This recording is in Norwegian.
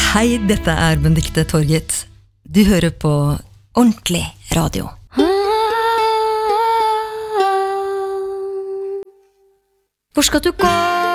Hei, dette Benedikte Torget. Du hører på Ordentlig Radio. Hvor skal du gå?